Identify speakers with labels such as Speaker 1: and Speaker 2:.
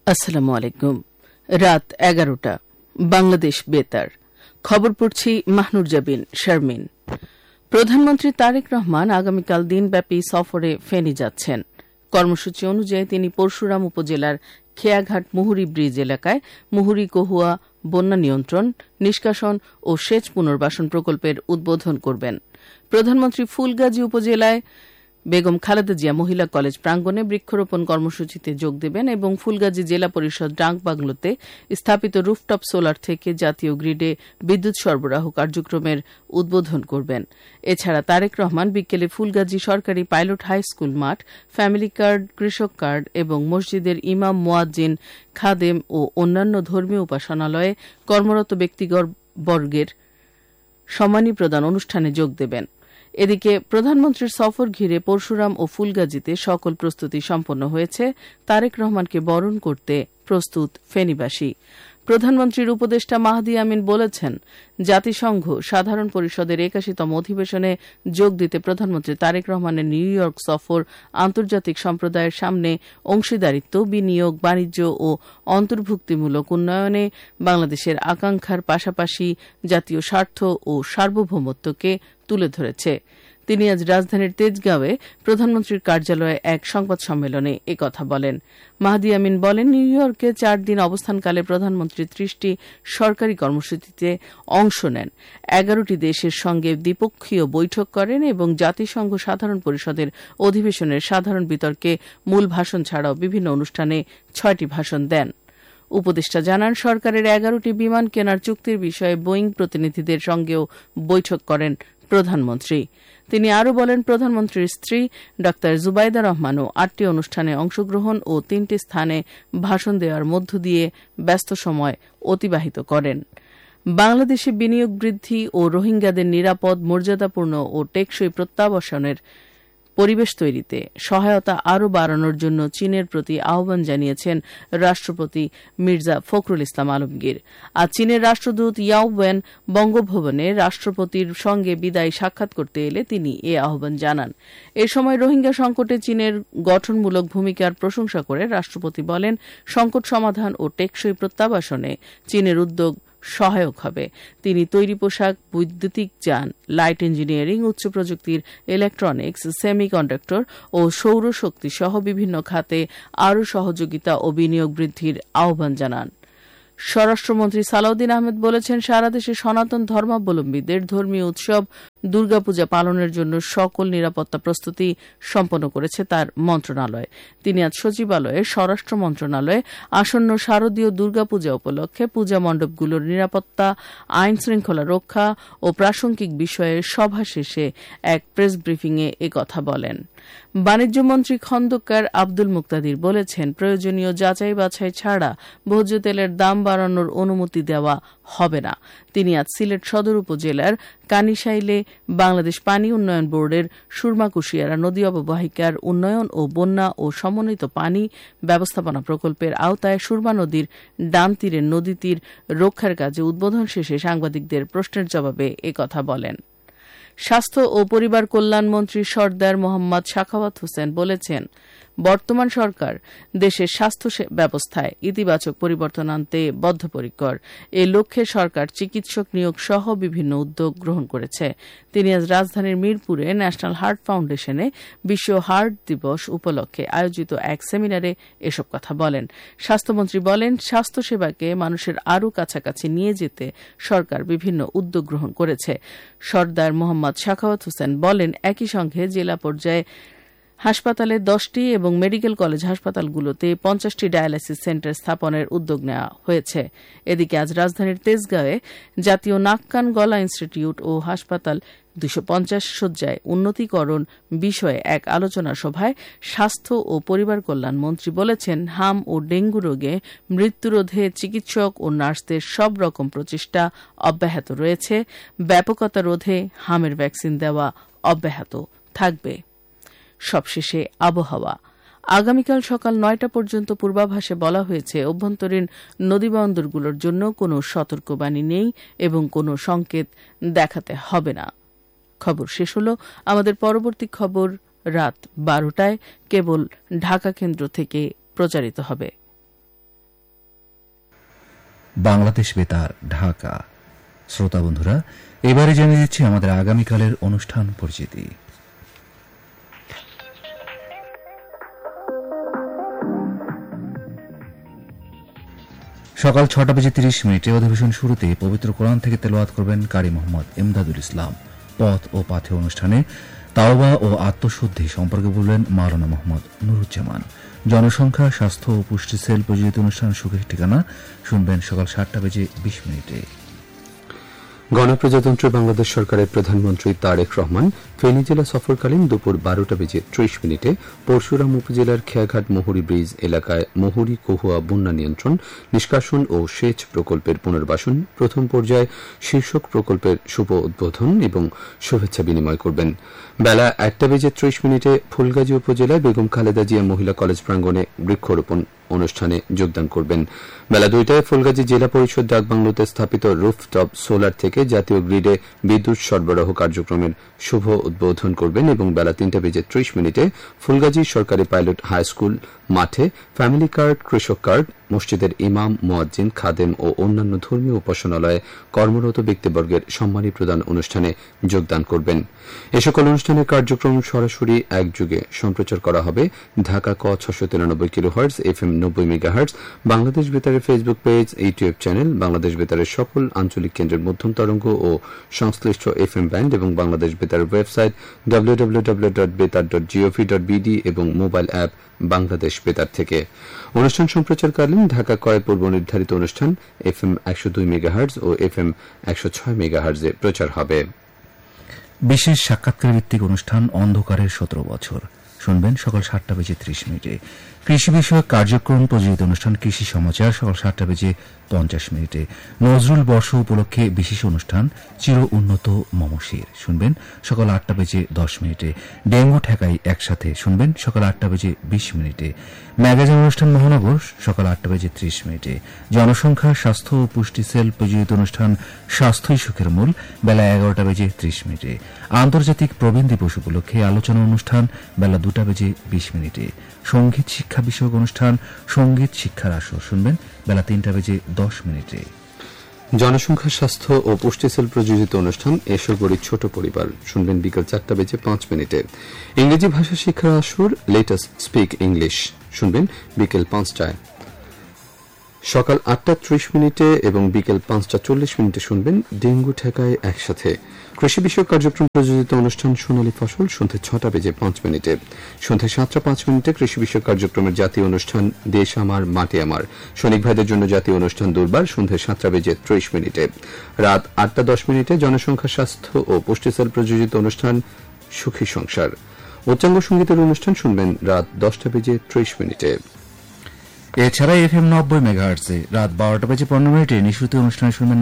Speaker 1: আসসালামু আলাইকুম। রাত 11টা বাংলাদেশ বেতার খবর পড়ছি মাহনুর জাবিন শারমিন। প্রধানমন্ত্রী তারেক রহমান আগামীকাল দিনব্যাপী সফরে ফেনী যাচ্ছেন। কর্মসূচি অনুযায়ী তিনি পরশুরাম উপজেলার খেয়াঘাট মুহুরী ব্রিজ এলাকায় মুহুরী কহুয়া বন্যা নিয়ন্ত্রণ, নিষ্কাশন ও সেচ পুনর্বাসন প্রকল্পের উদ্বোধন করবেন। প্রধানমন্ত্রী ফুলগাজী উপজেলায় বেগম খালেদা জিয়া মহিলা কলেজ প্রাঙ্গণে বৃক্ষরোপণ কর্মসূচিতে যোগ দেবেন এবং ফুলগাজী জেলা পরিষদ ডাকবাংলোতে স্থাপিত রুফটপ সোলার থেকে জাতীয় গ্রিডে বিদ্যুৎ সরবরাহ কার্যক্রমের উদ্বোধন করবেন। এছাড়া তারেক রহমান বিকেলে ফুলগাজী সরকারি পাইলট হাই স্কুল মাঠ, ফ্যামিলি কার্ড, কৃষক কার্ড এবং মসজিদের ইমাম, মুয়াজ্জিন, খাদেম ও অন্যান্য ধর্মীয় উপাসনালয়ে কর্মরত ব্যক্তিবর্গের সম্মানী প্রদান অনুষ্ঠানে যোগ দেবেন। এদিকে প্রধানমন্ত্রীর সফর ঘিরে পরশুরাম ও ফুলগাজীতে সকল প্রস্তুতি সম্পন্ন হয়েছে। তারেক রহমানকে বরণ করতে প্রস্তুত ফেনীবাসী। প্রধানমন্ত্রীর উপদেষ্টা মাহদি আমিন বলেছেন, জাতিসংঘ সাধারণ পরিষদের ৮১তম অধিবেশনে যোগ দিতে প্রধানমন্ত্রী তারেক রহমানের নিউ ইয়র্ক সফর আন্তর্জাতিক সম্প্রদায়ের সামনে অংশীদারিত্ব, বিনিয়োগ, বাণিজ্য ও অন্তর্ভুক্তিমূলক উন্নয়নে বাংলাদেশের আকাঙ্ক্ষার পাশাপাশি জাতীয় স্বার্থ ও সার্বভৌমত্বকে তুলে ধরেছে। তিনি আজ রাজধানীর তেজগাঁওয়ে প্রধানমন্ত্রীর কার্যালয়ে এক সংবাদ সম্মেলনে একথা বলেন। মাহদি আমিন বলেন, নিউ ইয়র্কে ৪ দিন অবস্থানকালে প্রধানমন্ত্রী ৩০টি সরকারি কর্মসূচিতে অংশ নেন, ১১টি দেশের সঙ্গে দ্বিপক্ষীয় বৈঠক করেন এবং জাতিসংঘ সাধারণ পরিষদের অধিবেশনের সাধারণ বিতর্কে মূল ভাষণ ছাড়াও বিভিন্ন অনুষ্ঠানে ৬টি ভাষণ দেন। উপদেষ্টা জানান, সরকারের ১১টি বিমান কেনার চুক্তির বিষয়ে বোয়িং প্রতিনিধিদের সঙ্গেও বৈঠক করেন প্রধানমন্ত্রী। তিনি আরও বলেন, প্রধানমন্ত্রীর স্ত্রী ডা জুবাইদা রহমানও ৮টি অনুষ্ঠানে অংশগ্রহণ ও ৩টি স্থানে ভাষণ দেওয়ার মধ্য দিয়ে ব্যস্ত সময় অতিবাহিত করেন। বাংলাদেশে বিনিয়োগ বৃদ্ধি ও রোহিঙ্গাদের নিরাপদ, মর্যাদাপূর্ণ ও টেকসই প্রত্যাবাসনের পরিবেশ তৈরিতে সহায়তা আরও বাড়ানোর জন্য চীনের প্রতি আহ্বান জানিয়েছেন রাষ্ট্রপতি মির্জা ফখরুল ইসলাম আলমগীর। আজ চীনের রাষ্ট্রদূত ইয়াও ওয়েন বঙ্গভবনে রাষ্ট্রপতির সঙ্গে বিদায়ী সাক্ষাৎ করতে এলে তিনি এ আহ্বান জানান। এ সময় রোহিঙ্গা সংকটে চীনের গঠনমূলক ভূমিকার প্রশংসা করে রাষ্ট্রপতি বলেন, সংকট সমাধান ও টেকসই প্রত্যাবাসনে চীনের উদ্যোগ সহায়ক হবে। তিনি তৈরি পোশাক, বৈদ্যুতিক যান, লাইট ইঞ্জিনিয়ারিং, উচ্চ প্রযুক্তির ইলেকট্রনিক্স, সেমিকন্ডাক্টর ও সৌরশক্তি সহ বিভিন্ন খাতে আরও সহযোগিতা ও বিনিয়োগ বৃদ্ধির আহ্বান জানান। স্বরাষ্ট্রমন্ত্রী সালাউদ্দিন আহমেদ বলেছেন, সারা দেশে সনাতন ধর্মাবলম্বীদের ধর্মীয় উৎসব দুর্গাপূজা পালনের জন্য সকল নিরাপত্তা প্রস্তুতি সম্পন্ন করেছে তার মন্ত্রণালয়। তিনি আজ সচিবালয়ে স্বরাষ্ট্র মন্ত্রণালয়ে আসন্ন শারদীয় দুর্গাপূজা উপলক্ষে পূজা মণ্ডপগুলোর নিরাপত্তা, আইন শৃঙ্খলা রক্ষা ও প্রাসঙ্গিক বিষয়ে সভা শেষে এক প্রেস ব্রিফিংয়ে একথা বলেন। বাণিজ্যমন্ত্রী খন্দকার আব্দুল মুক্তাদির বলেছেন, প্রয়োজনীয় যাচাই বাছাই ছাড়া ভোজ্য তেলের দাম বাড়ানোর অনুমতি দেওয়া হবে না। তিনি আজ সিলেট সদর উপজেলার কানিশাইলে বাংলাদেশ পানি উন্নয়ন বোর্ডের সুরমা কুশিয়ারা নদী অববাহিকার উন্নয়ন ও বন্যা ও সমন্বিত পানি ব্যবস্থাপনা প্রকল্পের আওতায় সুরমা নদীর ডান তীরের নদী তীর রক্ষার কাজে উদ্বোধন শেষে সাংবাদিকদের প্রশ্নের জবাবে একথা বলেন। স্বাস্থ্য ও পরিবার কল্যাণ মন্ত্রী সরদার মোহাম্মদ সাখাওয়াত হোসেন বলেছেন, বর্তমান সরকার দেশের স্বাস্থ্য ব্যবস্থায় ইতিবাচক পরিবর্তন আনতে বদ্ধপরিকর। এ লক্ষ্যে সরকার চিকিৎসক নিয়োগ সহ বিভিন্ন উদ্যোগ গ্রহণ করেছে। তিনি আজ রাজধানীর মিরপুরে ন্যাশনাল হার্ট ফাউন্ডেশনে বিশ্ব হার্ট দিবস উপলক্ষে আয়োজিত এক সেমিনারে এসব কথা বলেন। স্বাস্থ্যমন্ত্রী বলেন, স্বাস্থ্যসেবাকে মানুষের আরও কাছাকাছি নিয়ে যেতে সরকার বিভিন্ন উদ্যোগ গ্রহণ করেছে। সরদার মোহাম্মদ সাখাওয়াত হোসেন বলেন, একই সঙ্গে জেলা পর্যায়ে হাসপাতালে 10টি এবং মেডিকেল কলেজ হাসপাতালগুলোতে 50টি ডায়ালাইসিস সেন্টার স্থাপনের উদ্যোগ নেওয়া হয়েছে। এদিকে আজ রাজধানীর তেজগাঁওয়ে জাতীয় নাক কান গলা ইনস্টিটিউট ও হাসপাতাল 250 শয্যায় উন্নতিকরণ বিষয়ে এক আলোচনা সভায় স্বাস্থ্য ও পরিবার কল্যাণ মন্ত্রী বলেছেন, হাম ও ডেঙ্গু রোগে মৃত্যুরোধে চিকিৎসক ও নার্সদের সব রকম প্রচেষ্টা অব্যাহত রয়েছে। ব্যাপকতা রোধে হামের ভ্যাকসিন দেওয়া অব্যাহত থাকবে। সবশেষে আবহাওয়া। আগামীকাল সকাল 9টা পর্যন্ত পূর্বাভাসে বলা হয়েছে, অভ্যন্তরীণ নদীবন্দরগুলোর জন্য কোনো সতর্কবাণী নেই এবং কোনো সংকেত দেখাতে হবে না। খবর শেষ হল। আমাদের পরবর্তী খবর রাত 12টায় কেবল ঢাকা কেন্দ্র থেকে প্রচারিত হবে।
Speaker 2: বাংলাদেশ বেতার, ঢাকা। শ্রোতা বন্ধুরা, এবারে জানিয়ে দিচ্ছি আমাদের আগামীকালের অনুষ্ঠান পরিচিতি। সকাল 6:30 অধিবেশন শুরুতে পবিত্র কোরআন থেকে তেলাওয়াত করবেন কারি মোহাম্মদ ইমদাদুল ইসলাম। পথ ও পাথে অনুষ্ঠানে তাওবা ও আত্মশুদ্ধি সম্পর্কে বললেন মাওলানা মোহাম্মদ নুরুজ্জামান। জনসংখ্যা, স্বাস্থ্য ও পুষ্টি সেল প্রযোজিত অনুষ্ঠান সুখের ঠিকানা শুনবেন সকাল 7:20।
Speaker 3: গণপ্রজাতন্ত্রী বাংলাদেশ সরকারের প্রধানমন্ত্রী তারেক রহমান ফেনী জেলা সফরকালীন দুপুর 12:30 পরশুরাম উপজেলার খেয়াঘাট মহুরী ব্রিজ এলাকায় মহুরী কহুয়া বন্যা নিয়ন্ত্রণ, নিষ্কাশন ও সেচ প্রকল্পের পুনর্বাসন প্রথম পর্যায়ে শীর্ষক প্রকল্পের শুভ উদ্বোধন এবং শুভেচ্ছা বিনিময় করবেন। বেলা 1:30 ফুলগাজী উপজেলায় বেগম খালেদা জিয়া মহিলা কলেজ প্রাঙ্গণে বৃক্ষরোপণ অনুষ্ঠানে যোগদান করবেন। বেলা 2টায় ফুলগাজী জেলা পরিষদ ডাকবাংলোতে স্থাপিত রুফটপ সোলার থেকে জাতীয় গ্রিডে বিদ্যুৎ সরবরাহ কার্যক্রমের শুভ উদ্বোধন করবেন এবং বেলা 3:30 ফুলগাজী সরকারি পাইলট হাই স্কুল মাঠে ফ্যামিলি কার্ড, কৃষক কার্ড, মসজিদের ইমাম, মুয়াজ্জিন, খাদেম ও অন্যান্য ধর্মীয় উপাসনালয়ে কর্মরত ব্যক্তিবর্গের সম্মানী প্রদান অনুষ্ঠানে যোগদান করবেন। এ সকল অনুষ্ঠানের কার্যক্রম সরাসরি একযুগে সম্প্রচার করা হবে ঢাকা ক 693 kilohertz, FM 90 megahertz, Bangladesh বেতারের Facebook page, YouTube channel, Bangladesh বেতারের সকল আঞ্চলিক কেন্দ্রের মধ্যম তরঙ্গ ও সংশ্লিষ্ট FM ব্যান্ড এবং বাংলাদেশ বেতারের ওয়েবসাইট www.betar.gov.bd এবং মোবাইল অ্যাপ বাংলাদেশ বেতার থেকে। অনুষ্ঠান সম্প্রচারকালীন ঢাকা কয়ের পূর্ব নির্ধারিত অনুষ্ঠান FM 102 মেগাহার্টজ ও FM 106 মেগাহার্টজে প্রচার হবে।
Speaker 2: বিশেষ সাক্ষাৎকার ভিত্তিক অনুষ্ঠান অন্ধকারের 17 বছর শুনবেন সকাল 7:30। কৃষি বিষয়ক কার্যক্রম প্রযোজিত অনুষ্ঠান কৃষি সমাচার সকাল 7:50। নজরুল বর্ষ উপলক্ষে বিশেষ অনুষ্ঠান চির উন্নত মমশির শুনবেন সকাল 8:10। ডেঙ্গু ঠেকাই একসাথে শুনবেন সকাল 8:20। ম্যাগাজিন অনুষ্ঠান মহানগর সকাল 8:30। জনসংখ্যা, স্বাস্থ্য ও পুষ্টি সেল প্রযোজিত অনুষ্ঠান স্বাস্থ্যই সুখের মূল বেলা 11:30। আন্তর্জাতিক প্রবীণ দিবস উপলক্ষে আলোচনা অনুষ্ঠান বেলা 2:20। সঙ্গীত শিক্ষা বিষয়ক অনুষ্ঠান সঙ্গীত শিক্ষার আসর শুনবেন বেলা 3:10।
Speaker 3: জনসংখ্যা, স্বাস্থ্য ও পুষ্টি সেল প্রযোজিত অনুষ্ঠান এসো গড়ি ছোট পরিবার শুনবেন বিকেল 4:05। ইংরেজি ভাষা শিক্ষার আসর লেট আস স্পিক ইংলিশ শুনবেন বিকেল 5টায়। সকাল 8:30 এবং বিকেল 5:40 শুনবেন ডেঙ্গু ঠেকায় একসাথে। কৃষি বিষয়ক কার্যক্রম প্রযোজিত অনুষ্ঠান সোনালী ফসল সন্ধ্যে 6:05। সন্ধ্যে 7:05 কৃষি বিষয়ক কার্যক্রমের জাতীয় অনুষ্ঠান দেশ আমার মাটি আমার। সৈনিক ভাইদের জন্য জাতীয় অনুষ্ঠান দুর্বার সন্ধ্যে 7:30। রাত 8:10 জনসংখ্যা, স্বাস্থ্য ও পুষ্টি সেল প্রযোজিত অনুষ্ঠান সুখী সংসার। উচ্চাঙ্গ সঙ্গীতের অনুষ্ঠান শুনবেন রাত 10:30।
Speaker 2: এছাড়া FM 90 মেগাহার্টজে রাত 12:15 নিশুতি অনুষ্ঠান শুনবেন